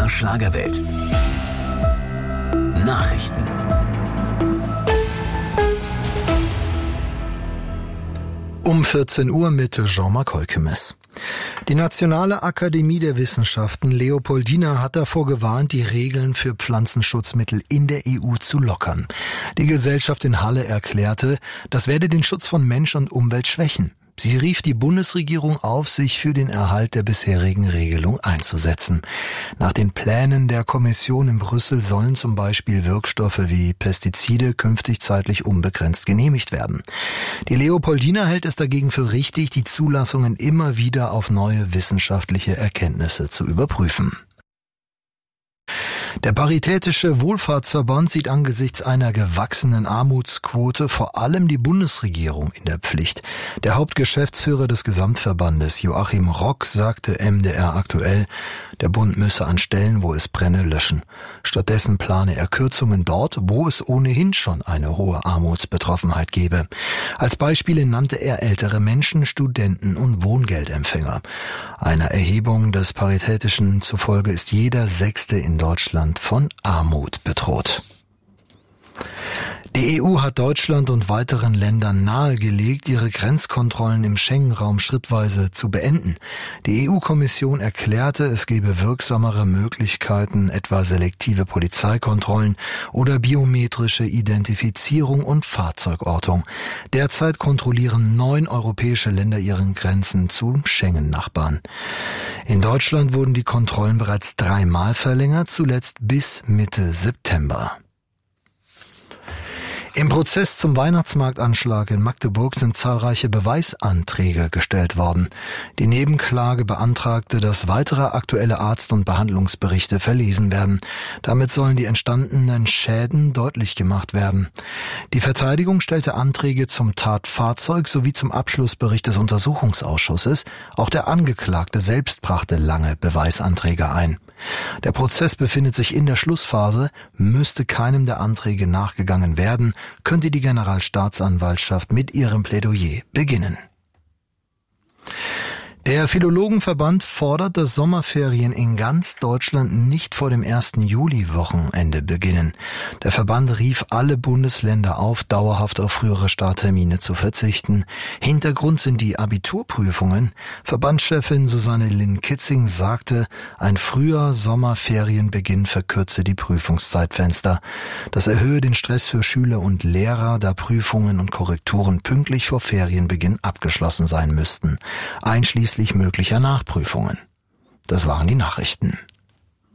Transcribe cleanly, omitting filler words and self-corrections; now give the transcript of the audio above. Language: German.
MDR Schlagerwelt. Nachrichten. Um 14 Uhr mit Jean-Marc Heukemes. Die Nationale Akademie der Wissenschaften Leopoldina hat davor gewarnt, die Regeln für Pflanzenschutzmittel in der EU zu lockern. Die Gesellschaft in Halle erklärte, das werde den Schutz von Mensch und Umwelt schwächen. Sie rief die Bundesregierung auf, sich für den Erhalt der bisherigen Regelung einzusetzen. Nach den Plänen der Kommission in Brüssel sollen zum Beispiel Wirkstoffe wie Pestizide künftig zeitlich unbegrenzt genehmigt werden. Die Leopoldina hält es dagegen für richtig, die Zulassungen immer wieder auf neue wissenschaftliche Erkenntnisse zu überprüfen. Der Paritätische Wohlfahrtsverband sieht angesichts einer gewachsenen Armutsquote vor allem die Bundesregierung in der Pflicht. Der Hauptgeschäftsführer des Gesamtverbandes, Joachim Rock, sagte MDR aktuell, der Bund müsse an Stellen, wo es brenne, löschen. Stattdessen plane er Kürzungen dort, wo es ohnehin schon eine hohe Armutsbetroffenheit gebe. Als Beispiele nannte er ältere Menschen, Studenten und Wohngeldempfänger. Einer Erhebung des Paritätischen zufolge ist jeder Sechste in Deutschland von Armut bedroht. Die EU hat Deutschland und weiteren Ländern nahegelegt, ihre Grenzkontrollen im Schengen-Raum schrittweise zu beenden. Die EU-Kommission erklärte, es gebe wirksamere Möglichkeiten, etwa selektive Polizeikontrollen oder biometrische Identifizierung und Fahrzeugortung. Derzeit kontrollieren 9 europäische Länder ihren Grenzen zu Schengen-Nachbarn. In Deutschland wurden die Kontrollen bereits 3-mal verlängert, zuletzt bis Mitte September. Im Prozess zum Weihnachtsmarktanschlag in Magdeburg sind zahlreiche Beweisanträge gestellt worden. Die Nebenklage beantragte, dass weitere aktuelle Arzt- und Behandlungsberichte verlesen werden. Damit sollen die entstandenen Schäden deutlich gemacht werden. Die Verteidigung stellte Anträge zum Tatfahrzeug sowie zum Abschlussbericht des Untersuchungsausschusses. Auch der Angeklagte selbst brachte lange Beweisanträge ein. Der Prozess befindet sich in der Schlussphase. Müsste keinem der Anträge nachgegangen werden, könnte die Generalstaatsanwaltschaft mit ihrem Plädoyer beginnen. Der Philologenverband fordert, dass Sommerferien in ganz Deutschland nicht vor dem 1. Juli-Wochenende beginnen. Der Verband rief alle Bundesländer auf, dauerhaft auf frühere Starttermine zu verzichten. Hintergrund sind die Abiturprüfungen. Verbandschefin Susanne Linn-Kitzing sagte, ein früher Sommerferienbeginn verkürze die Prüfungszeitfenster. Das erhöhe den Stress für Schüler und Lehrer, da Prüfungen und Korrekturen pünktlich vor Ferienbeginn abgeschlossen sein müssten, einschließlich möglicher Nachprüfungen. Das waren die Nachrichten.